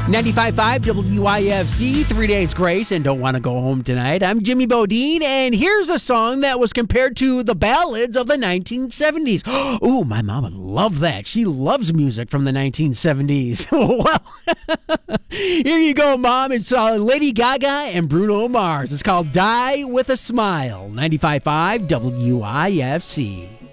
95.5 WIFC, 3 Days Grace, and Don't Want to Go Home Tonight. I'm Jimmy Bodine, and here's a song that was compared to the ballads of the 1970s. Ooh, my mom would love that. She loves music from the 1970s. Well, here you go, Mom. It's Lady Gaga and Bruno Mars. It's called Die With a Smile. 95.5 WIFC.